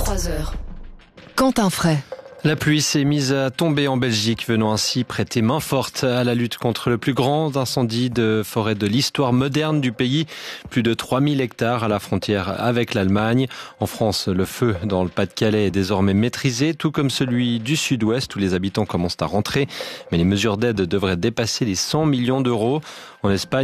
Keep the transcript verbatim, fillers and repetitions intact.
vingt-trois heures. Quentin Fray. La pluie s'est mise à tomber en Belgique, venant ainsi prêter main forte à la lutte contre le plus grand incendie de forêt de l'histoire moderne du pays. Plus de trois mille hectares à la frontière avec l'Allemagne. En France, le feu dans le Pas-de-Calais est désormais maîtrisé, tout comme celui du Sud-Ouest où les habitants commencent à rentrer. Mais les mesures d'aide devraient dépasser les cent millions d'euros. En Espagne,